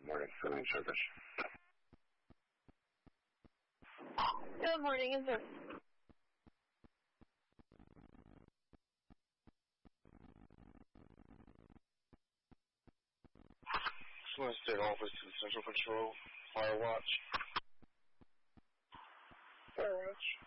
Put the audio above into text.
morning, filling service. Good morning, is this? Swan State Office to the Central Control, Fire Watch. Fire Watch.